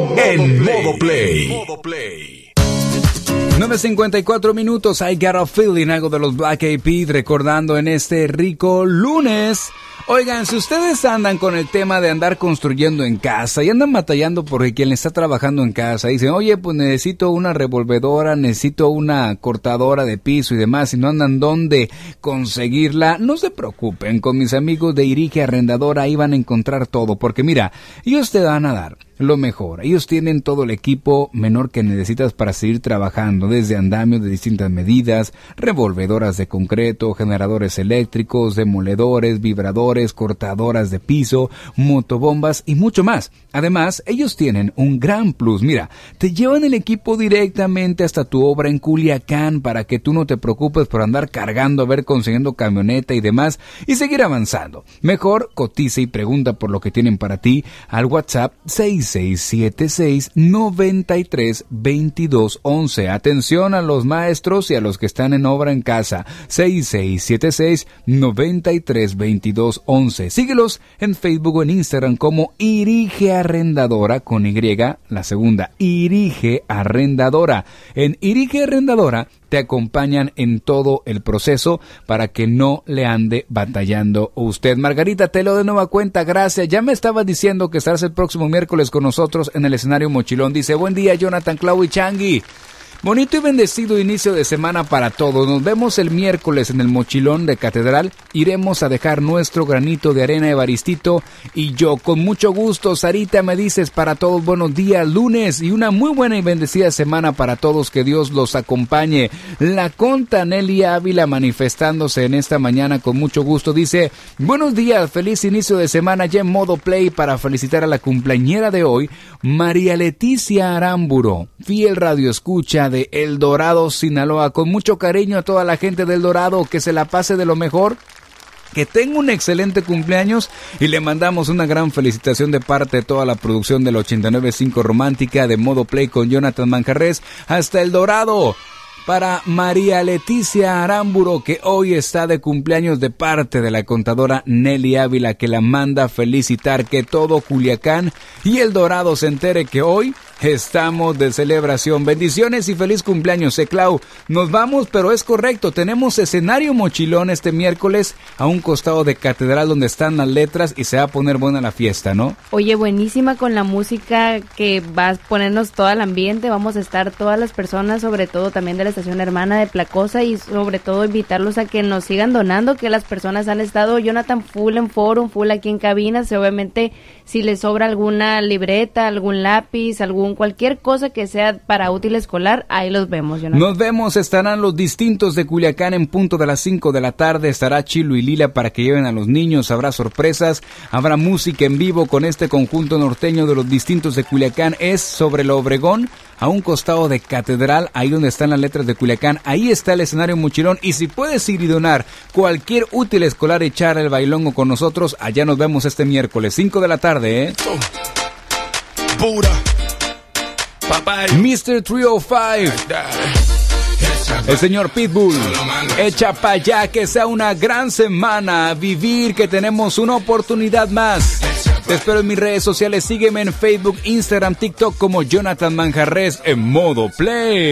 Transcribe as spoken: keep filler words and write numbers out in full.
en Modo Play. nueve cincuenta y cuatro minutos, I Got a Feeling, algo de los Black Eyed Peas, recordando en este rico lunes. Oigan, si ustedes andan con el tema de andar construyendo en casa y andan batallando porque quien está trabajando en casa dicen, oye, pues necesito una revolvedora, necesito una cortadora de piso y demás, y no andan dónde conseguirla, no se preocupen, con mis amigos de Irige Arrendadora ahí van a encontrar todo, porque mira, ellos te van a dar lo mejor. Ellos tienen todo el equipo menor que necesitas para seguir trabajando, desde andamios de distintas medidas, revolvedoras de concreto, generadores eléctricos, demoledores, vibradores, cortadoras de piso, motobombas y mucho más. Además, ellos tienen un gran plus. Mira, te llevan el equipo directamente hasta tu obra en Culiacán para que tú no te preocupes por andar cargando, a ver, consiguiendo camioneta y demás y seguir avanzando. Mejor cotiza y pregunta por lo que tienen para ti al WhatsApp seis seis siete seis, nueve tres, dos dos uno uno. Atención a los maestros y a los que están en obra en casa. seis seis siete seis, nueve tres, dos dos uno uno. Síguelos en Facebook o en Instagram como Irige Arrendadora con Y, la segunda, Irige Arrendadora. En Irige Arrendadora te acompañan en todo el proceso para que no le ande batallando usted. Margarita, te lo de nueva cuenta, gracias. Ya me estabas diciendo que estarás el próximo miércoles con nosotros en el escenario Mochilón. Dice, buen día, Jonathan, Clau y Changi. Bonito y bendecido inicio de semana para todos. Nos vemos el miércoles en el Mochilón de Catedral. Iremos a dejar nuestro granito de arena, Evaristito y yo. Con mucho gusto, Sarita, me dices para todos buenos días, lunes y una muy buena y bendecida semana para todos. Que Dios los acompañe. La Conta Nelly Ávila manifestándose en esta mañana con mucho gusto. Dice, buenos días, feliz inicio de semana ya en Modo Play para felicitar a la cumpleañera de hoy, María Leticia Aramburo, fiel radio escucha de El Dorado, Sinaloa. Con mucho cariño a toda la gente del Dorado, que se la pase de lo mejor, que tenga un excelente cumpleaños y le mandamos una gran felicitación de parte de toda la producción del ochenta y nueve punto cinco Romántica de Modo Play con Jonathan Manjarres hasta El Dorado. Para María Leticia Aramburo, que hoy está de cumpleaños de parte de la contadora Nelly Ávila, que la manda felicitar, que todo Culiacán y El Dorado se entere que hoy estamos de celebración. Bendiciones y feliz cumpleaños, eh, Clau. Nos vamos, pero es correcto, tenemos escenario Mochilón este miércoles a un costado de Catedral donde están las letras y se va a poner buena la fiesta, ¿no? Oye, buenísima con la música que va a ponernos todo el ambiente. Vamos a estar todas las personas, sobre todo también de la estación hermana de Placosa, y sobre todo invitarlos a que nos sigan donando, que las personas han estado, Jonathan, full en forum, full aquí en cabinas. Obviamente, si les sobra alguna libreta, algún lápiz, algún cualquier cosa que sea para útil escolar, ahí los vemos, Jonathan. Nos vemos, estarán los distintos de Culiacán en punto de las cinco de la tarde, estará Chilo y Lila para que lleven a los niños, habrá sorpresas, habrá música en vivo con este conjunto norteño de los distintos de Culiacán. Es sobre la Obregón, a un costado de Catedral, ahí donde están las letras de Culiacán, ahí está el escenario Mochilón, y si puedes ir y donar cualquier útil escolar, echar el bailongo con nosotros, allá nos vemos este miércoles, cinco de la tarde, ¿eh? Pura. Papá. mister trescientos cinco. El señor Pitbull, echa pa' allá, que sea una gran semana, vivir, que tenemos una oportunidad más. Te espero en mis redes sociales, sígueme en Facebook, Instagram, TikTok como Jonathan Manjarres en Modo Play.